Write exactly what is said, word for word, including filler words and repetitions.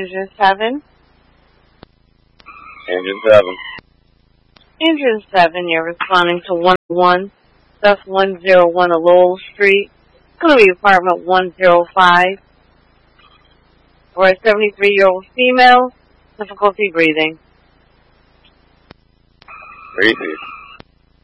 Engine seven. Engine seven. Engine seven, you're responding to one oh one, that's one oh one Lowell Street. It's going to be apartment one oh five. For a seventy-three-year-old female, difficulty breathing. Breathing.